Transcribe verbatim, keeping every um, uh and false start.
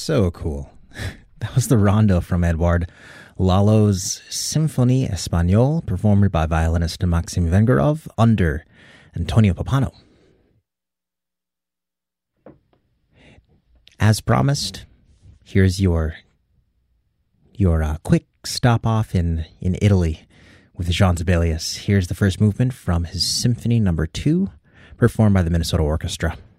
So cool. That was the rondo from Edouard Lalo's Symphonie Espagnole, performed by violinist Maxim Vengerov under Antonio Pappano. As promised, here's your your uh, quick stop off in, in Italy with Jean Sibelius. Here's the first movement from his Symphony Number Two, performed by the Minnesota Orchestra.